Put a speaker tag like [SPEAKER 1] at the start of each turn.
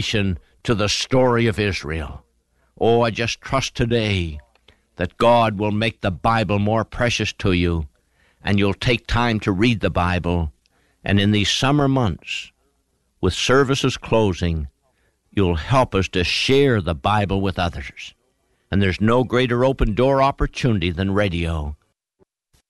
[SPEAKER 1] revelation to the story of Israel. Oh, I just trust today that God will make the Bible more precious to you, and you'll take time to read the Bible. And in these summer months, with services closing, you'll help us to share the Bible with others. And there's no greater open door opportunity than radio.